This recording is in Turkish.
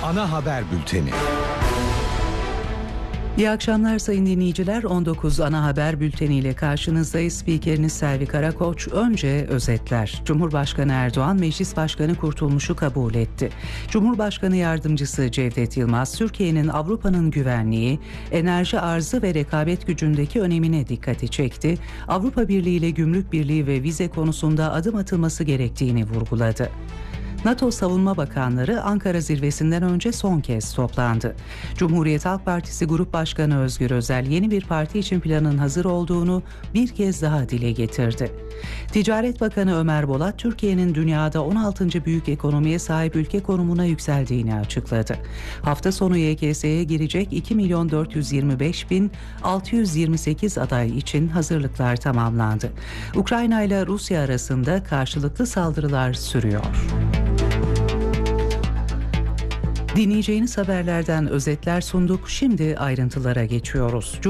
ana haber bülteni. İyi akşamlar sayın dinleyiciler. 19 ana haber bülteniyle karşınızdayız. Spikeriniz Selvi Karakoç. Önce özetler. Cumhurbaşkanı Erdoğan, Meclis Başkanı Kurtulmuş'u kabul etti. Cumhurbaşkanı Yardımcısı Cevdet Yılmaz, Türkiye'nin Avrupa'nın güvenliği, enerji arzı ve rekabet gücündeki önemine dikkati çekti. Avrupa Birliği ile gümrük birliği ve vize konusunda adım atılması gerektiğini vurguladı. NATO Savunma Bakanları Ankara zirvesinden önce son kez toplandı. Cumhuriyet Halk Partisi Grup Başkanı Özgür Özel yeni bir parti için planın hazır olduğunu bir kez daha dile getirdi. Ticaret Bakanı Ömer Bolat, Türkiye'nin dünyada 16. büyük ekonomiye sahip ülke konumuna yükseldiğini açıkladı. Hafta sonu YKS'ye girecek 2.425.628 aday için hazırlıklar tamamlandı. Ukrayna ile Rusya arasında karşılıklı saldırılar sürüyor. Dinleyeceğiniz haberlerden özetler sunduk. Şimdi ayrıntılara geçiyoruz.